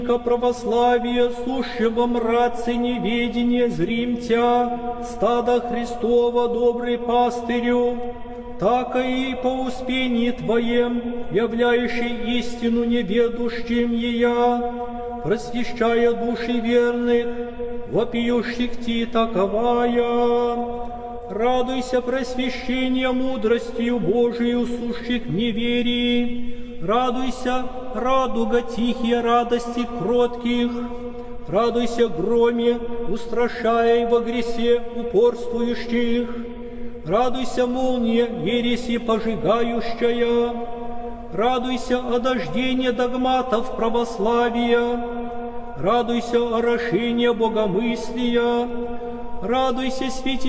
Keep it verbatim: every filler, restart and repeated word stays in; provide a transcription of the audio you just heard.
православия, сущего мраце неведения, зримтя, стада Христова, добрый пастырю, так и по успении Твоем, являющий истину неведущим ея, просвещая души верных, вопиющих Ти таковая. Радуйся просвещения мудростью Божию, сущих в неверии. Радуйся, радуга тихие радости кротких. Радуйся громе, устрашая во гресе упорствующих. Радуйся молния, ереси пожигающая. Радуйся о дождении догматов православия. Радуйся орошение богомыслия. Радуйся, святи